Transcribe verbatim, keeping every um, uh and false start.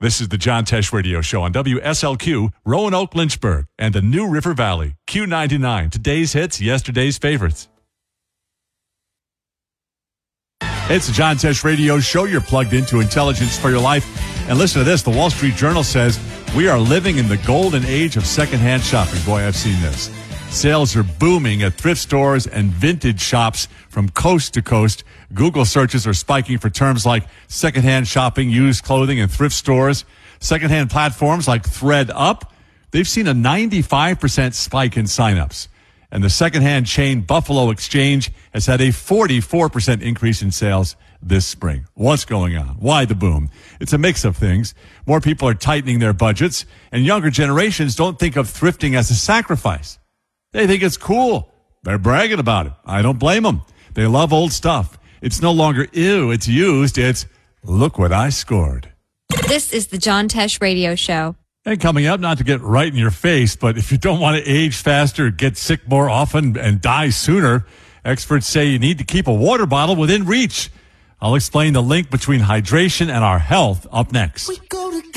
This is the John Tesh Radio Show on W S L Q, Roanoke, Lynchburg, and the New River Valley. Q ninety-nine, today's hits, yesterday's favorites. It's the John Tesh Radio Show. You're plugged into intelligence for your life. And listen to this. The Wall Street Journal says we are living in the golden age of secondhand shopping. Boy, I've seen this. Sales are booming at thrift stores and vintage shops from coast to coast. Google searches are spiking for terms like secondhand shopping, used clothing, and thrift stores. Secondhand platforms like ThredUp, they've seen a ninety-five percent spike in signups. And the secondhand chain Buffalo Exchange has had a forty-four percent increase in sales this spring. What's going on? Why the boom? It's a mix of things. More people are tightening their budgets, and younger generations don't think of thrifting as a sacrifice. They think it's cool. They're bragging about it. I don't blame them. They love old stuff. It's no longer, ew, it's used. It's, look what I scored. This is the John Tesh Radio Show. And coming up, not to get right in your face, but if you don't want to age faster, get sick more often, and die sooner, experts say you need to keep a water bottle within reach. I'll explain the link between hydration and our health up next.